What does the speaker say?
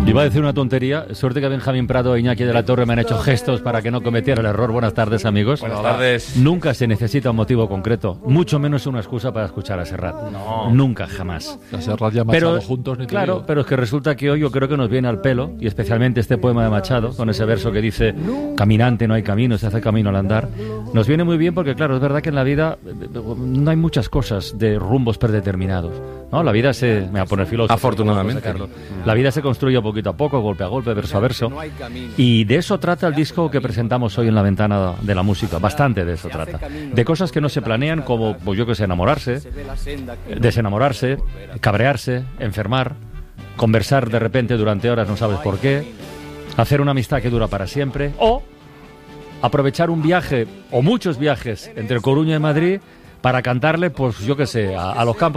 Iba a decir una tontería. Suerte que Benjamín Prado e Iñaki de la Torre me han hecho gestos para que no cometiera el error. Buenas tardes, amigos. Buenas tardes. Nunca se necesita un motivo concreto, mucho menos una excusa para escuchar a Serrat. No. Nunca, jamás. A Serrat y a Machado juntos, ni te claro, digo. pero es que resulta que hoy yo creo que nos viene al pelo, y especialmente este poema de Machado, con ese verso que dice: caminante no hay camino, se hace camino al andar. Nos viene muy bien porque, claro, es verdad que en la vida no hay muchas cosas de rumbos predeterminados, ¿no? La vida se... Me va a poner filósofo. Afortunadamente. Carlos. La vida se construye poquito a poco, golpe a golpe, verso a verso. Y de eso trata el disco que presentamos hoy en la ventana de la música. Bastante de eso trata. De cosas que no se planean, como, pues yo que sé, enamorarse, desenamorarse, cabrearse, enfermar, conversar de repente durante horas no sabes por qué, hacer una amistad que dura para siempre, o aprovechar un viaje o muchos viajes entre Coruña y Madrid para cantarle, pues yo que sé, a los campos